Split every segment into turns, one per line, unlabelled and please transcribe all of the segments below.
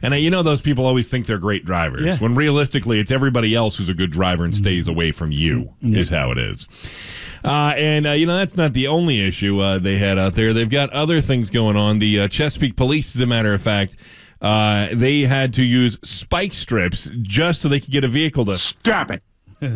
And those people always think they're great drivers, when realistically it's everybody else who's a good driver and stays away from you, is how it is. And that's not the only issue they had out there. They've got other things going on. The Chesapeake Police, as a matter of fact, they had to use spike strips just so they could get a vehicle to...
Stop it.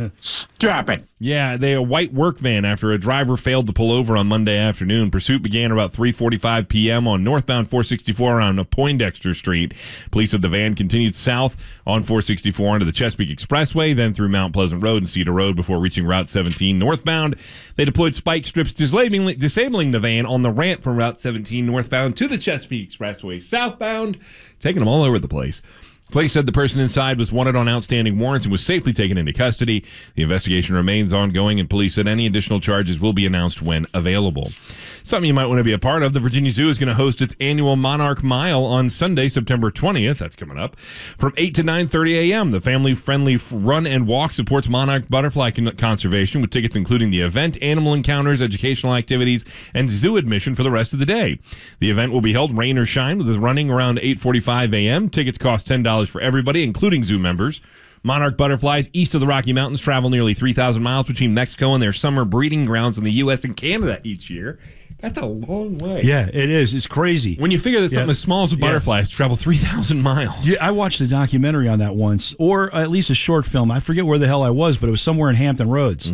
Stop it.
Yeah, a white work van after a driver failed to pull over on Monday afternoon. Pursuit began about 3:45 p.m. on northbound 464 around Poindexter Street. Police said the van continued south on 464 onto the Chesapeake Expressway, then through Mount Pleasant Road and Cedar Road before reaching Route 17 northbound. They deployed spike strips, disabling the van on the ramp from Route 17 northbound to the Chesapeake Expressway southbound, taking them all over the place. Police said the person inside was wanted on outstanding warrants and was safely taken into custody. The investigation remains ongoing, and police said any additional charges will be announced when available. Something you might want to be a part of, the Virginia Zoo is going to host its annual Monarch Mile on Sunday, September 20th. That's coming up. From 8 to 9:30 a.m., the family-friendly run and walk supports monarch butterfly conservation with tickets including the event, animal encounters, educational activities, and zoo admission for the rest of the day. The event will be held rain or shine with running around 8:45 a.m. Tickets cost $10 for everybody, including zoo members. Monarch butterflies east of the Rocky Mountains travel nearly 3,000 miles between Mexico and their summer breeding grounds in the U.S. and Canada each year. That's a long way.
Yeah, it is. It's crazy.
When you figure that something as small as butterflies travel 3,000 miles.
Yeah, I watched a documentary on that once, or at least a short film. I forget where the hell I was, but it was somewhere in Hampton Roads.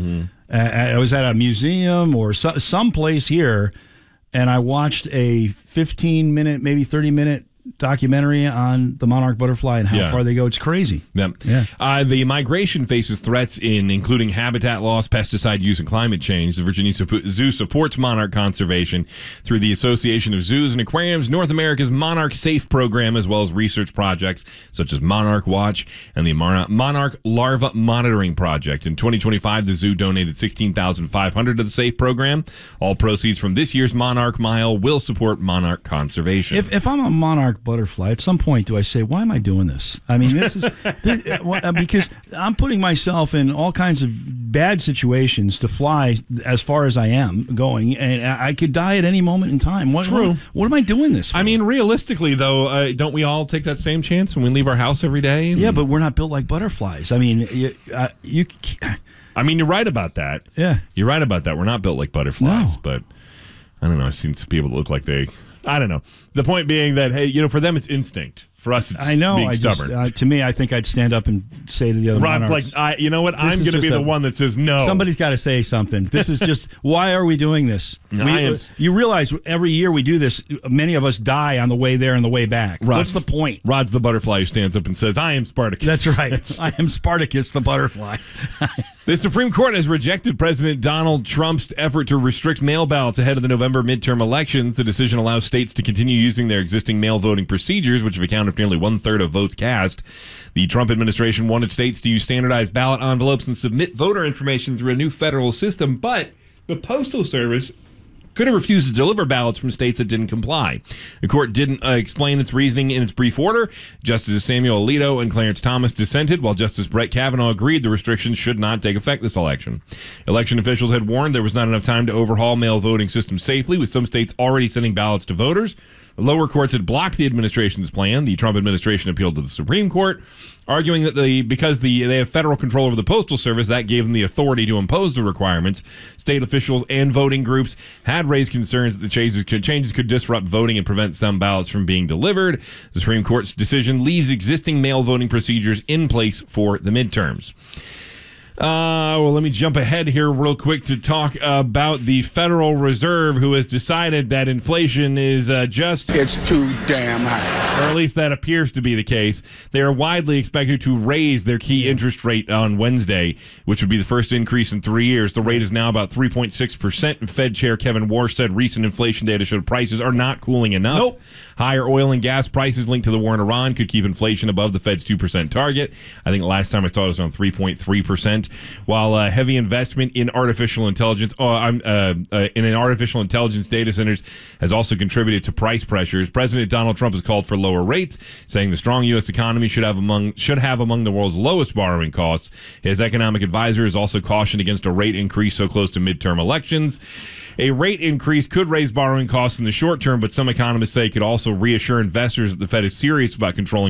I was at a museum or some place here, and I watched a 15-minute, maybe 30-minute documentary on the monarch butterfly and how far they go. It's crazy.
The migration faces threats including habitat loss, pesticide use, and climate change. The Virginia Zoo supports monarch conservation through the Association of Zoos and Aquariums, North America's Monarch Safe program, as well as research projects such as Monarch Watch and the Monarch Larva Monitoring Project. In 2025, the zoo donated $16,500 to the Safe program. All proceeds from this year's Monarch Mile will support monarch conservation.
If I'm a monarch butterfly, at some point do I say, why am I doing this? I mean, this is because I'm putting myself in all kinds of bad situations to fly as far as I am going, and I could die at any moment in time. What am I doing this for?
I mean, realistically, though, don't we all take that same chance when we leave our house every day?
Yeah, but we're not built like butterflies. I mean,
I mean, you're right about that.
Yeah.
You're right about that. We're not built like butterflies, but I don't know. I've seen some people that look like I don't know. The point being that, hey, for them it's instinct. For us, it's being stubborn.
To me, I think I'd stand up and say to the other monarchs,
like, you know what? I'm going to be the one that says no.
Somebody's got to say something. This is just, why are we doing this? You realize every year we do this, many of us die on the way there and the way back. What's the point?
Rod's the butterfly who stands up and says, I am Spartacus.
That's right. I am Spartacus the butterfly.
The Supreme Court has rejected President Donald Trump's effort to restrict mail ballots ahead of the November midterm elections. The decision allows states to continue using their existing mail voting procedures, which have accounted for nearly one-third of votes cast. The Trump administration wanted states to use standardized ballot envelopes and submit voter information through a new federal system, but the Postal Service could have refused to deliver ballots from states that didn't comply. The court didn't explain its reasoning in its brief order. Justices Samuel Alito and Clarence Thomas dissented, while Justice Brett Kavanaugh agreed the restrictions should not take effect this election. Election officials had warned there was not enough time to overhaul mail voting systems safely, with some states already sending ballots to voters. The lower courts had blocked the administration's plan. The Trump administration appealed to the Supreme Court, arguing that because they have federal control over the Postal Service, that gave them the authority to impose the requirements. State officials and voting groups had raised concerns that the changes could disrupt voting and prevent some ballots from being delivered. The Supreme Court's decision leaves existing mail voting procedures in place for the midterms. Well, let me jump ahead here real quick to talk about the Federal Reserve, who has decided that inflation is it's
too damn high.
Or at least that appears to be the case. They are widely expected to raise their key interest rate on Wednesday, which would be the first increase in 3 years. The rate is now about 3.6%. Fed Chair Kevin Warsh said recent inflation data showed prices are not cooling enough.
Nope.
Higher oil and gas prices linked to the war in Iran could keep inflation above the Fed's 2% target. I think last time I saw it was around 3.3%. While heavy investment in artificial intelligence, in artificial intelligence data centers has also contributed to price pressures. President Donald Trump has called for lower rates, saying the strong U.S. economy should have among the world's lowest borrowing costs. His economic advisor has also cautioned against a rate increase so close to midterm elections. A rate increase could raise borrowing costs in the short term, but some economists say it could also reassure investors that the Fed is serious about controlling